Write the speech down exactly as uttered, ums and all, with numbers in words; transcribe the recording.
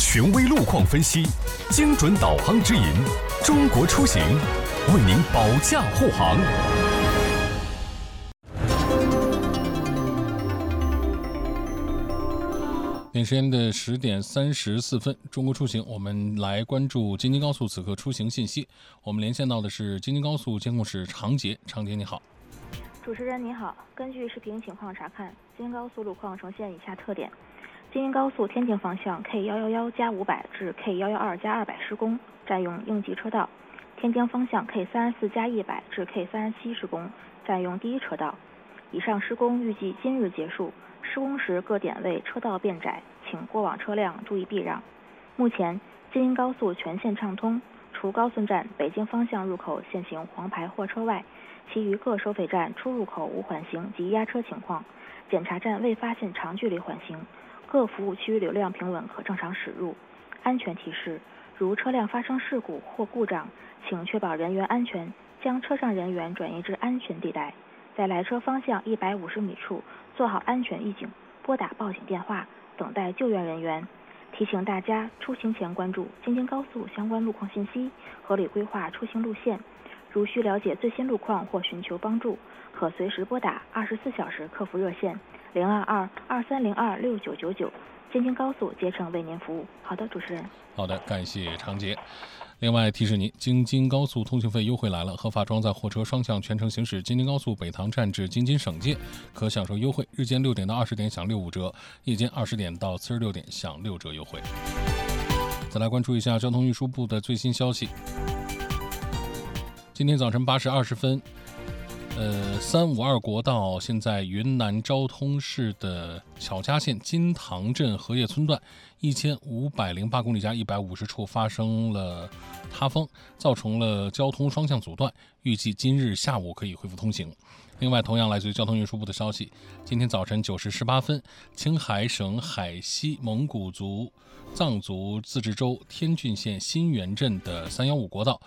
权威路况分析，精准导航指引，中国出行为您保驾护航。 北京时间的十点三十四分，中国出行，我们来关注京津高速此刻出行信息。我们连线到的是京津高速监控室常杰，常杰你好。 主持人你好，根据视频情况查看，京津高速路况呈现以下特点：京津高速天津方向 K 一一一加五百至 K 一一二加二百施工，占用应急车道；天津方向 K 三十四加一百至 K 三十七施工，占用第一车道。以上施工预计今日结束。施工时各点位车道变窄，请过往车辆注意避让。目前京津高速全线畅通，除高顺站北京方向入口现行黄牌货车外，其余各收费站出入口无缓行及压车情况，检查站未发现长距离缓行，各服务区流量平稳可正常驶入。安全提示：如车辆发生事故或故障，请确保人员安全，将车上人员转移至安全地带，在来车方向一百五十米处做好安全预警，拨打报警电话，等待救援人员。提醒大家出行前关注京津高速相关路况信息，合理规划出行路线。如需了解最新路况或寻求帮助，可随时拨打二十四小时客服热线零二二二三零二六九九九，京津高速竭诚为您服务。好的，主持人。 好的，感谢常杰。另外提示您，京津高速通行费优惠来了，合法装载货车双向全程行驶京津高速北塘站至京津省界，可享受优惠，日间六点到二十点享六五折，夜间二十点到次十六点享六折优惠。再来关注一下交通运输部的最新消息。今天早晨八时二十分，呃，三五二国道现在云南昭通市的巧家县金塘镇荷叶村段一千五百零八公里加一百五十处发生了塌方，造成了交通双向阻断，预计今日下午可以恢复通行。另外，同样来自于交通运输部的消息，今天早晨九时十八分，青海省海西蒙古族藏族自治州天峻县新源镇的三一五国道